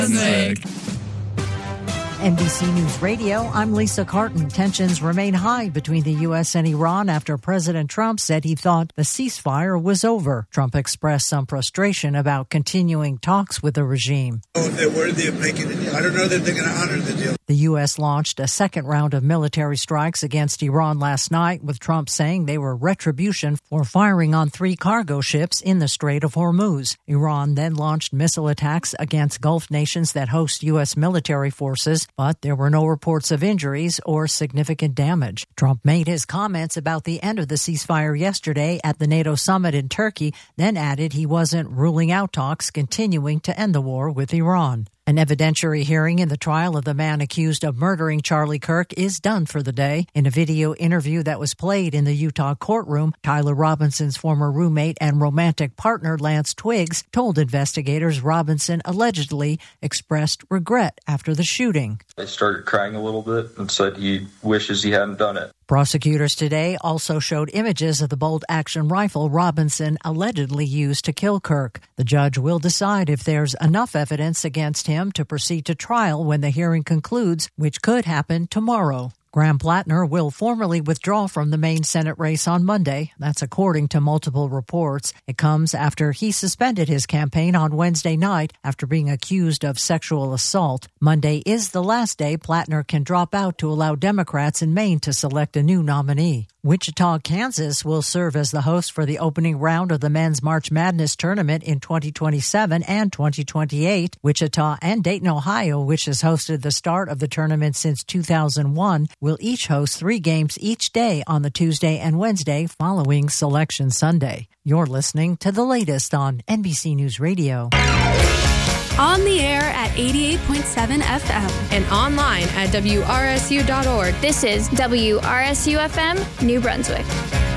NBC News Radio, I'm Lisa Carton. Tensions remain high between the U.S. and Iran after President Trump said he thought the ceasefire was over. Trump expressed some frustration about continuing talks with the regime. If they're worthy of making a deal, I don't know that they're going to honor the deal. The U.S. launched a second round of military strikes against Iran last night, with Trump saying they were retribution for firing on 3 cargo ships in the Strait of Hormuz. Iran then launched missile attacks against Gulf nations that host U.S. military forces, but there were no reports of injuries or significant damage. Trump made his comments about the end of the ceasefire yesterday at the NATO summit in Turkey, then added he wasn't ruling out talks continuing to end the war with Iran. An evidentiary hearing in the trial of the man accused of murdering Charlie Kirk is done for the day. In a video interview that was played in the Utah courtroom, Tyler Robinson's former roommate and romantic partner, Lance Twiggs, told investigators Robinson allegedly expressed regret after the shooting. I started crying a little bit and said he wishes he hadn't done it. Prosecutors today also showed images of the bolt-action rifle Robinson allegedly used to kill Kirk. The judge will decide if there's enough evidence against him to proceed to trial when the hearing concludes, which could happen tomorrow. Graham Plattner will formally withdraw from the Maine Senate race on Monday. That's according to multiple reports. It comes after he suspended his campaign on Wednesday night after being accused of sexual assault. Monday is the last day Plattner can drop out to allow Democrats in Maine to select a new nominee. Wichita, Kansas will serve as the host for the opening round of the Men's March Madness tournament in 2027 and 2028. Wichita and Dayton, Ohio, which has hosted the start of the tournament since 2001, will each host 3 games each day on the Tuesday and Wednesday following Selection Sunday. You're listening to the latest on NBC News Radio. On the air at 88.7 FM and online at WRSU.org. This is WRSU-FM, New Brunswick.